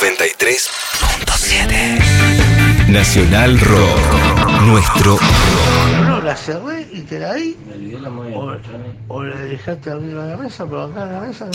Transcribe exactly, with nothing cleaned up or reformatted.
noventa y tres punto siete. Nacional Rock. Nuestro rock. No, la cerré y te la di. O, o la dejaste abrir a la mesa, pero acá en la mesa no.